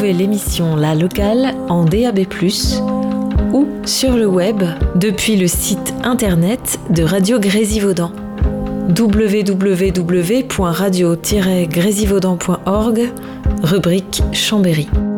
retrouver l'émission La Locale en DAB+, ou sur le web depuis le site internet de Radio Grésivaudan, www.radio-grésivaudan.org, rubrique Chambéry.